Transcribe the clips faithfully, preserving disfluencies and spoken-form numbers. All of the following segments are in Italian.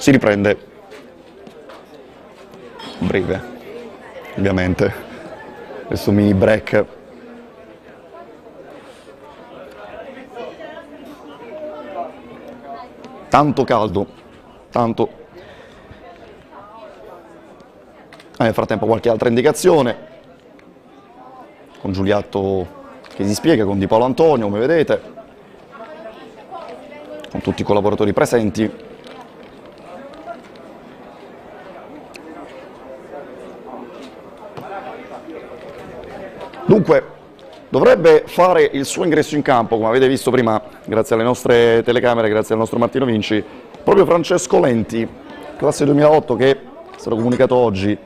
si riprende, breve, ovviamente, questo mini break. Tanto caldo, tanto. Eh, nel frattempo qualche altra indicazione, con Giuliatto che si spiega, con Di Paolo Antonio, come vedete, con tutti i collaboratori presenti. Dunque, dovrebbe fare il suo ingresso in campo, come avete visto prima, grazie alle nostre telecamere, grazie al nostro Martino Vinci, proprio Francesco Lenti, classe duemilaotto, che è stato comunicato oggi.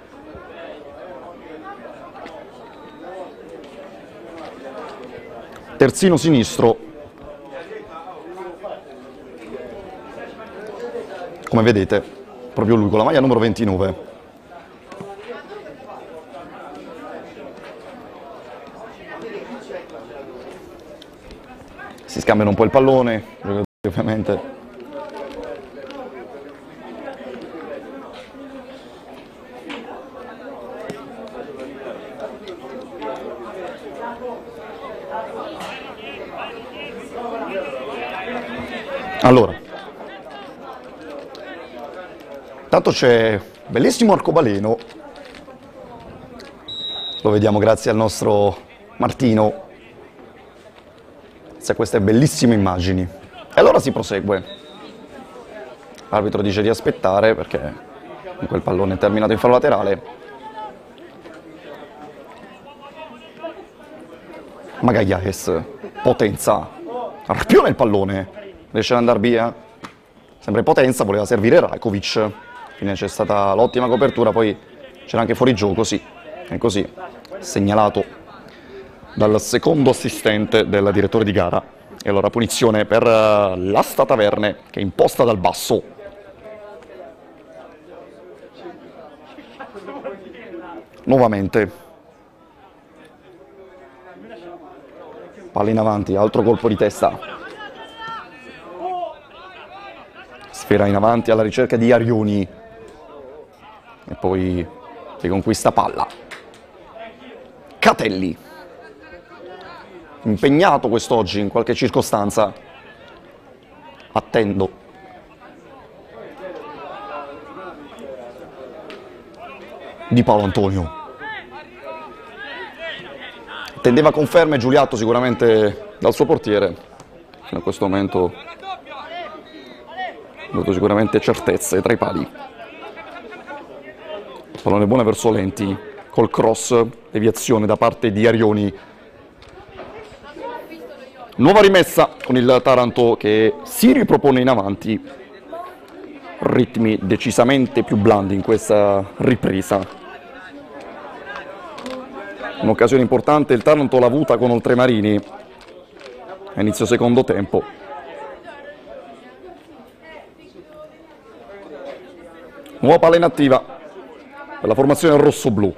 Terzino sinistro, come vedete, proprio lui con la maglia numero ventinove. Si scambiano un po' il pallone, giocatori ovviamente. Allora, intanto c'è bellissimo arcobaleno, lo vediamo grazie al nostro Martino, grazie a queste bellissime immagini. E allora si prosegue. L'arbitro dice di aspettare perché quel pallone è terminato in fallo laterale. Magallanes, potenza, arpiona il pallone, riesce ad andare via, sempre potenza, voleva servire Rajkovic, quindi c'è stata l'ottima copertura, poi c'era anche fuori gioco, sì, è così, segnalato dal secondo assistente del direttore di gara. E allora punizione per l'Asta Taverne, che è imposta dal basso. Nuovamente. Palla in avanti, altro colpo di testa. Sfera in avanti alla ricerca di Arioni. E poi riconquista palla. Catelli. Impegnato quest'oggi in qualche circostanza. Attendo. Di Paolo Antonio. Attendeva conferme Giuliatto sicuramente dal suo portiere. Fino a questo momento ha avuto sicuramente certezze tra i pali. Pallone buona verso Lenti, col cross, deviazione da parte di Arioni. Nuova rimessa con il Taranto che si ripropone in avanti. Ritmi decisamente più blandi in questa ripresa. Un'occasione importante, il Taranto l'ha avuta con Oltremarini a inizio secondo tempo. Nuova palla inattiva per la formazione rosso-blu.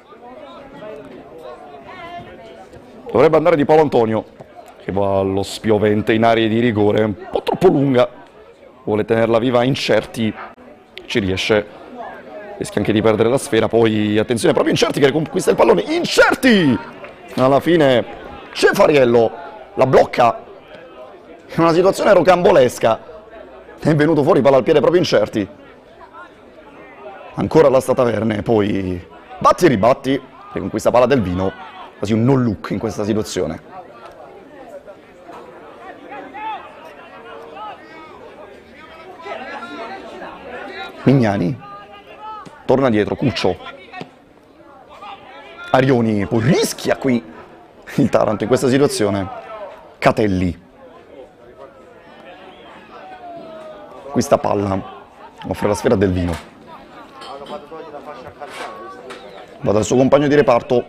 Dovrebbe andare Di Paolo Antonio, che va allo spiovente in area di rigore, un po' troppo lunga, vuole tenerla viva a Incerti, ci riesce. Rischia anche di perdere la sfera, poi attenzione proprio Incerti che riconquista il pallone. Incerti! Alla fine Cefariello la blocca in una situazione rocambolesca. È venuto fuori palla al piede proprio Incerti. Ancora l'Asta Taverne, poi batti e ribatti, riconquista palla del Vino, quasi un no look in questa situazione. Mignani torna dietro, Cuccio, Arioni, poi rischia qui il Taranto in questa situazione. Catelli, questa palla offre la sfera del Vino, va dal suo compagno di reparto,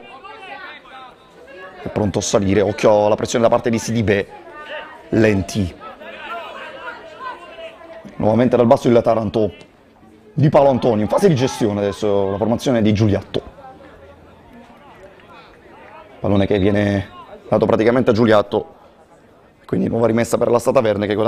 è pronto a salire, occhio alla pressione da parte di Sidibe. Lenti, nuovamente dal basso il Taranto. Di Paolo Antonio in fase di gestione adesso la formazione di Giuliatto. Pallone che viene dato praticamente a Giuliatto, quindi nuova rimessa per l'Asta Taverne che